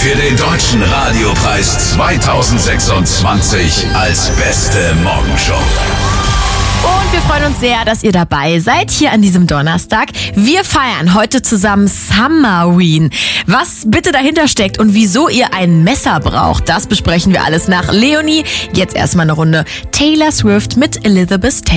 für den Deutschen Radiopreis 2026 als beste Morgenshow. Und wir freuen uns sehr, dass ihr dabei seid hier an diesem Donnerstag. Wir feiern heute zusammen Summerween. Was bitte dahinter steckt und wieso ihr ein Messer braucht, das besprechen wir alles nach Leonie. Jetzt erstmal eine Runde Taylor Swift mit Elizabeth Taylor.